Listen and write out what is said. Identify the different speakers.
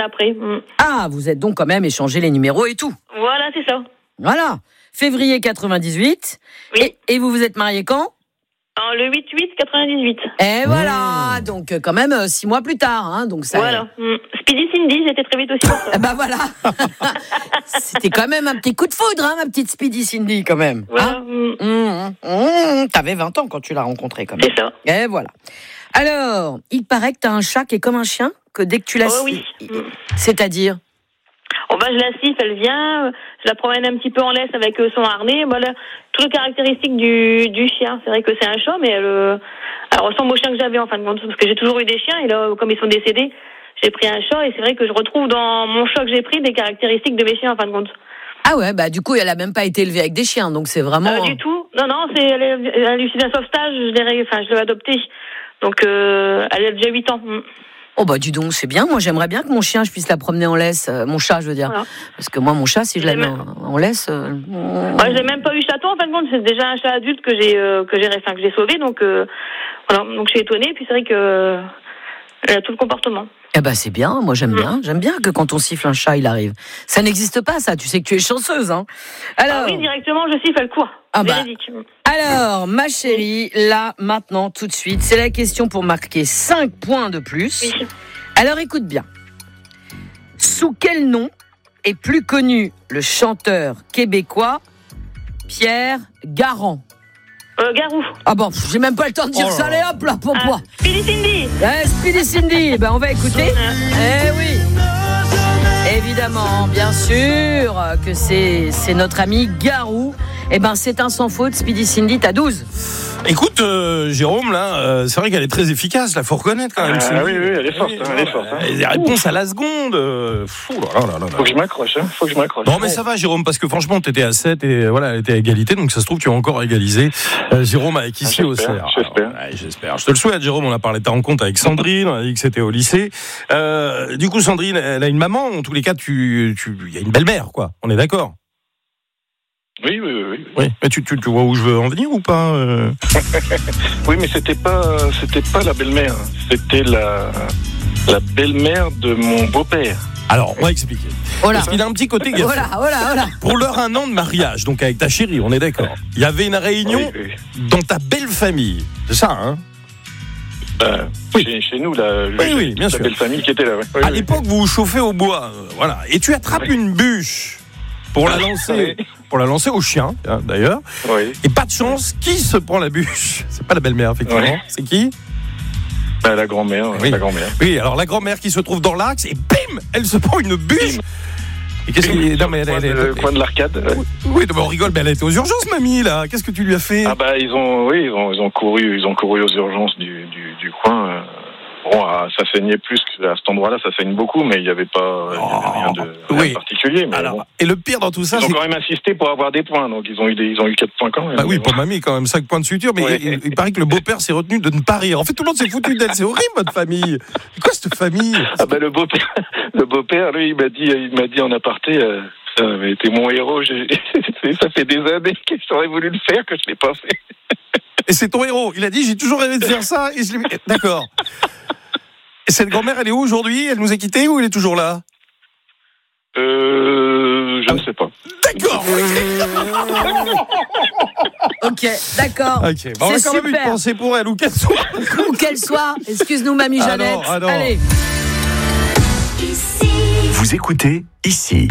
Speaker 1: après.
Speaker 2: Ah, vous êtes donc quand même échangé les numéros et tout.
Speaker 1: Voilà, c'est ça.
Speaker 2: Voilà. Février 98.
Speaker 1: Oui.
Speaker 2: Et vous vous êtes mariés quand ?
Speaker 1: Le 8-8-98.
Speaker 2: Et voilà, donc quand même 6 mois plus tard. Hein, donc ça.
Speaker 1: Voilà. Speedy Cindy, j'étais très vite aussi pour ça.
Speaker 2: Bah voilà. C'était quand même un petit coup de foudre, hein, ma petite Speedy Cindy, quand même.
Speaker 1: Voilà.
Speaker 2: Hein. T'avais 20 ans quand tu l'as rencontré, quand même.
Speaker 1: C'est ça.
Speaker 2: Et voilà. Alors, il paraît que t'as un chat qui est comme un chien, que dès que tu la...
Speaker 1: Oh oui.
Speaker 2: C'est-à-dire ?
Speaker 1: Je la siffle, elle vient, je la promène un petit peu en laisse avec son harnais. Voilà, toutes les caractéristiques du chien. C'est vrai que c'est un chat, mais elle ressemble au chien que j'avais en fin de compte, parce que j'ai toujours eu des chiens, et là, comme ils sont décédés, j'ai pris un chat, et c'est vrai que je retrouve dans mon chat que j'ai pris des caractéristiques de mes chiens en fin de compte.
Speaker 2: Ah ouais, bah du coup, elle a même pas été élevée avec des chiens, donc c'est vraiment...
Speaker 1: Du tout. Non, elle est issue d'un sauvetage, je l'ai adoptée. Donc, elle a déjà 8 ans.
Speaker 2: Oh bah dis donc, c'est bien. Moi, j'aimerais bien que mon chien, je puisse la promener en laisse. Mon chat, je veux dire. Voilà. Parce que moi, mon chat, si je la mets en laisse...
Speaker 1: je n'ai même pas eu chaton, en fin de compte. C'est déjà un chat adulte que j'ai sauvé. Donc, voilà. Donc, je suis étonnée. Puis, c'est vrai que elle a tout le comportement.
Speaker 2: Eh ben, c'est bien. Moi, j'aime bien. J'aime bien que quand on siffle un chat, il arrive. Ça n'existe pas, ça. Tu sais que tu es chanceuse, hein. Alors...
Speaker 1: oui, directement, je siffle, elle court. Véridique.
Speaker 2: Alors, ma chérie, là, maintenant, tout de suite, c'est la question pour marquer 5 points de plus. Oui. Alors, écoute bien. Sous quel nom est plus connu le chanteur québécois Pierre Garand ?
Speaker 1: Garou.
Speaker 2: Ah bon, j'ai même pas le temps de dire ça. Allez hop là, pour moi.
Speaker 1: Speedy Cindy.
Speaker 2: Speedy Cindy. Ben, on va écouter. Eh oui. Évidemment, bien sûr que c'est notre ami Garou. Eh ben, c'est un sans faute. Speedy Cindy, t'as 12.
Speaker 3: Écoute, Jérôme, là, c'est vrai qu'elle est très efficace, là, faut reconnaître quand même.
Speaker 4: Oui, elle est forte.
Speaker 3: Les réponses à la seconde. Faut
Speaker 4: que je m'accroche,
Speaker 3: Non, mais ça va, Jérôme, parce que franchement, t'étais à 7 et voilà, elle était à égalité, donc ça se trouve, tu as encore égalisé. Jérôme avec ici au CR. J'espère. Je te le souhaite, Jérôme. On a parlé de ta rencontre avec Sandrine, on a dit que c'était au lycée. Du coup, Sandrine, elle a une maman. En tous les cas, il y a une belle-mère, quoi. On est d'accord?
Speaker 4: Oui.
Speaker 3: Mais tu vois où je veux en venir ou pas
Speaker 4: Oui, mais c'était pas la belle-mère. C'était la belle-mère de mon beau-père.
Speaker 3: Alors, on va expliquer. Parce qu'il a un petit côté gaffé.
Speaker 2: Voilà.
Speaker 3: Pour leur 1 an de mariage, donc avec ta chérie, on est d'accord. Il y avait une réunion dans ta belle famille. C'est ça, hein?
Speaker 4: Chez nous, la
Speaker 3: bien sûr.
Speaker 4: belle famille qui était là. Ouais.
Speaker 3: À l'époque, vous vous chauffez au bois, voilà. Et tu attrapes une bûche pour la lancer au chien, hein, d'ailleurs.
Speaker 4: Oui.
Speaker 3: Et pas de chance, qui se prend la bûche? C'est pas la belle-mère, effectivement.
Speaker 4: Oui.
Speaker 3: C'est qui?
Speaker 4: La grand-mère.
Speaker 3: Oui.
Speaker 4: La grand-mère.
Speaker 3: Oui, alors la grand-mère qui se trouve dans l'axe et bim, elle se prend une bûche. Et qu'est-ce qu'il est? Non, mais
Speaker 4: le coin de l'arcade.
Speaker 3: Oui, mais on rigole, mais elle était aux urgences, mamie, là. Qu'est-ce que tu lui as fait?
Speaker 4: Ils ont couru aux urgences du coin. Ça saignait plus à cet endroit-là, ça saigne beaucoup, mais il n'y avait pas rien de particulier. Mais
Speaker 3: et le pire dans tout ça,
Speaker 4: ils ont quand même insisté pour avoir des points, donc ils ont eu 4 points quand même.
Speaker 3: Oui, pour mamie, quand même 5 points de suture, mais il paraît que le beau-père s'est retenu de ne pas rire. En fait, tout le monde s'est foutu d'elle. C'est horrible, votre famille. C'est quoi cette famille?
Speaker 4: Le beau-père, lui, il m'a dit en aparté. Ça avait été mon héros. Ça fait des années que j'aurais voulu le faire, que je ne l'ai pas fait.
Speaker 3: Et c'est ton héros. Il a dit, j'ai toujours rêvé de faire ça. Et je l'ai... D'accord. Et cette grand-mère, elle est où aujourd'hui? Elle nous a quittés ou elle est toujours là?
Speaker 4: Je ne sais pas.
Speaker 3: D'accord.
Speaker 2: Ok, d'accord.
Speaker 3: Okay. On a quand même une pensée pour elle, où qu'elle soit.
Speaker 2: Où qu'elle soit. Excuse-nous, mamie Jeannette.
Speaker 3: Ah non.
Speaker 2: Allez.
Speaker 5: Vous écoutez ici.